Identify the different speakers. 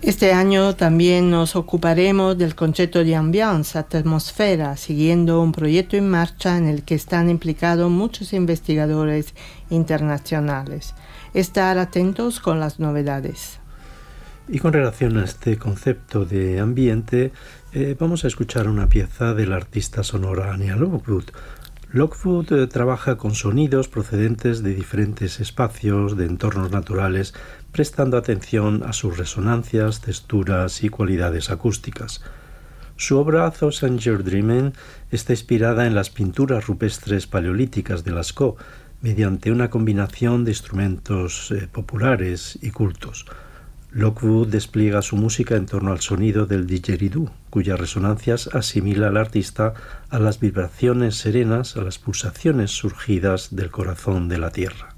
Speaker 1: Este año también nos ocuparemos del concepto de ambiance, atmósfera, siguiendo un proyecto en marcha en el que están implicados muchos investigadores internacionales. Estar atentos con las novedades.
Speaker 2: Y con relación a este concepto de ambiente, vamos a escuchar una pieza de la artista sonora Anya Lockwood. Lockwood trabaja con sonidos procedentes de diferentes espacios, de entornos naturales, prestando atención a sus resonancias, texturas y cualidades acústicas. Su obra Thoughts and Your Dreaming está inspirada en las pinturas rupestres paleolíticas de Lascaux, mediante una combinación de instrumentos populares y cultos. Lockwood despliega su música en torno al sonido del didgeridoo, cuyas resonancias asimila al artista a las vibraciones serenas, a las pulsaciones surgidas del corazón de la tierra.